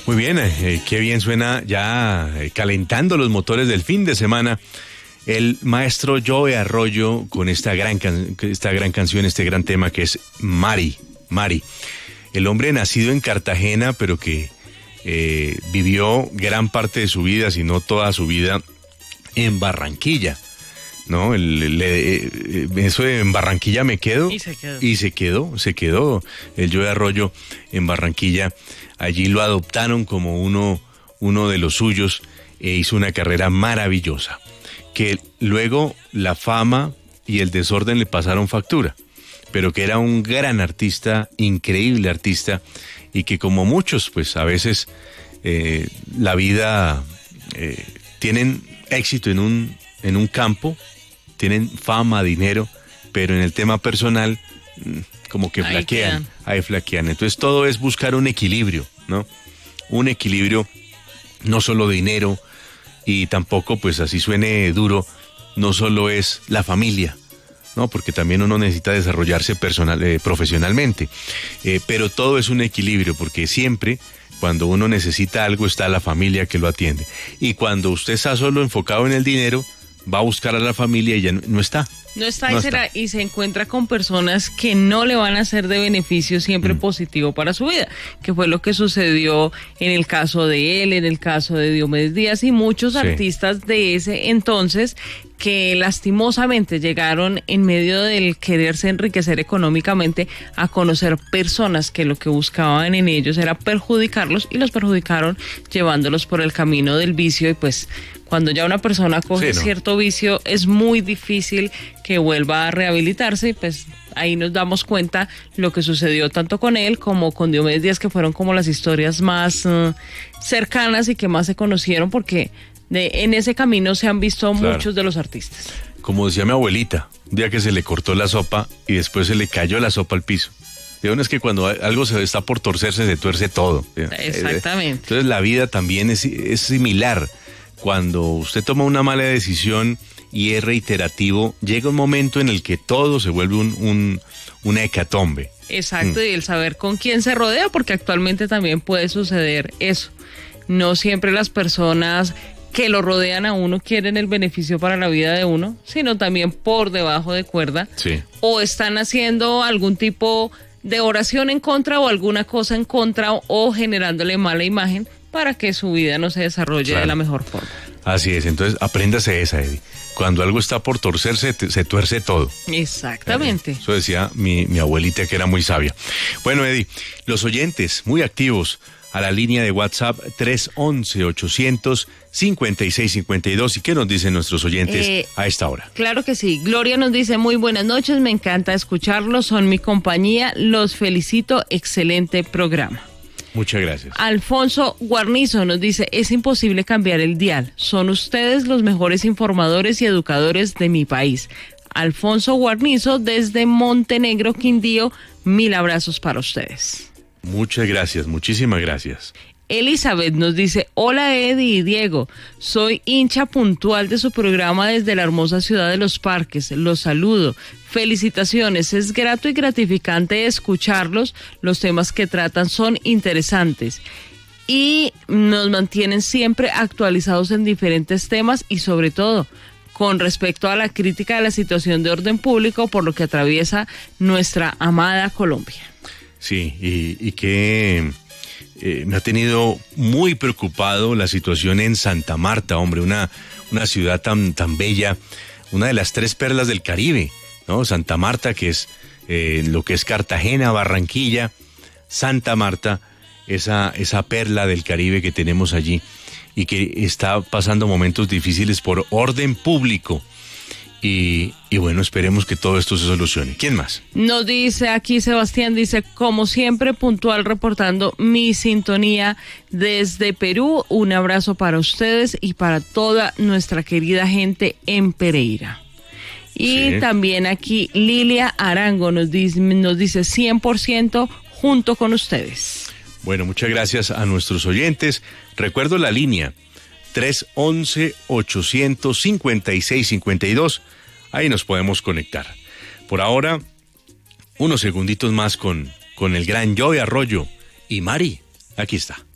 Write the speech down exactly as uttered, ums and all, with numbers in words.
Muy bien, eh, qué bien suena ya eh, calentando los motores del fin de semana el maestro Joe Arroyo con esta gran, can- esta gran canción, este gran tema que es Mari, Mari. El hombre nacido en Cartagena, pero que eh, vivió gran parte de su vida, si no toda su vida, en Barranquilla. ¿No? El, el, el, eso de en Barranquilla me quedo. Y se quedó. Y se quedó, se quedó el Joe Arroyo en Barranquilla. Allí lo adoptaron como uno, uno de los suyos e hizo una carrera maravillosa. Que luego la fama y el desorden le pasaron factura, pero que era un gran artista, increíble artista, y que como muchos, pues a veces eh, la vida eh, tienen éxito en un, en un campo, tienen fama, dinero, pero en el tema personal como que Ahí flaquean, quedan. ahí flaquean. Entonces todo es buscar un equilibrio, ¿no? Un equilibrio, no solo dinero, y tampoco, pues así suene duro, no solo es la familia, ¿no? Porque también uno necesita desarrollarse personal, eh, profesionalmente. Eh, pero todo es un equilibrio, porque siempre cuando uno necesita algo está la familia que lo atiende. Y cuando usted está solo enfocado en el dinero, va a buscar a la familia y ya no, no está. No está, No y, será- y se encuentra con personas que no le van a ser de beneficio siempre Mm. positivo para su vida, que fue lo que sucedió en el caso de él, en el caso de Diomedes Díaz y muchos Sí. artistas de ese entonces que lastimosamente llegaron en medio del quererse enriquecer económicamente a conocer personas que lo que buscaban en ellos era perjudicarlos y los perjudicaron llevándolos por el camino del vicio y pues cuando ya una persona coge Sí, ¿no? cierto vicio es muy difícil que vuelva a rehabilitarse y pues ahí nos damos cuenta lo que sucedió tanto con él como con Diomedes Díaz, que fueron como las historias más uh, cercanas y que más se conocieron porque de, en ese camino se han visto Claro. muchos de los artistas. Como decía mi abuelita, un día que se le cortó la sopa y después se le cayó la sopa al piso. De una es que cuando algo se está por torcerse, se tuerce todo. Exactamente. Entonces la vida también es, es similar. Cuando usted toma una mala decisión y es reiterativo, llega un momento en el que todo se vuelve un, un, una hecatombe. Exacto, Mm. y el saber con quién se rodea, porque actualmente también puede suceder eso. No siempre las personas que lo rodean a uno quieren el beneficio para la vida de uno, sino también por debajo de cuerda. Sí. O están haciendo algún tipo de oración en contra o alguna cosa en contra o, o generándole mala imagen para que su vida no se desarrolle Claro. de la mejor forma. Así es, entonces apréndase esa, Eddie. Cuando algo está por torcerse, te- se tuerce todo. Exactamente. Eso decía mi, mi abuelita, que era muy sabia. Bueno, Eddie, los oyentes muy activos a la línea de WhatsApp tres once, ochocientos, cincuenta y seis cincuenta y dos. ¿Y qué nos dicen nuestros oyentes Eh, a esta hora? Claro que sí. Gloria nos dice muy buenas noches, me encanta escucharlos, son mi compañía, los felicito, excelente programa. Muchas gracias. Alfonso Guarnizo nos dice, es imposible cambiar el dial, son ustedes los mejores informadores y educadores de mi país. Alfonso Guarnizo desde Montenegro, Quindío, mil abrazos para ustedes. Muchas gracias, muchísimas gracias. Elizabeth nos dice, hola Eddie y Diego, soy hincha puntual de su programa desde la hermosa ciudad de Los Parques, los saludo, felicitaciones, es grato y gratificante escucharlos, los temas que tratan son interesantes y nos mantienen siempre actualizados en diferentes temas y sobre todo con respecto a la crítica de la situación de orden público por lo que atraviesa nuestra amada Colombia. Sí, y, y que eh, me ha tenido muy preocupado la situación en Santa Marta, hombre, una, una ciudad tan, tan bella, una de las tres perlas del Caribe, ¿no? Santa Marta, que es eh, lo que es Cartagena, Barranquilla, Santa Marta, esa, esa perla del Caribe que tenemos allí y que está pasando momentos difíciles por orden público. Y, y bueno, esperemos que todo esto se solucione. ¿Quién más? Nos dice aquí Sebastián, dice, como siempre, puntual reportando mi sintonía desde Perú. Un abrazo para ustedes y para toda nuestra querida gente en Pereira. Y Sí. también aquí Lilia Arango nos dice, nos dice cien por ciento junto con ustedes. Bueno, muchas gracias a nuestros oyentes. Recuerdo la línea tres once, ochocientos cincuenta y seis cincuenta y dos. Ahí nos podemos conectar. Por ahora, unos segunditos más con, con el gran Joe Arroyo y Mari. Aquí está.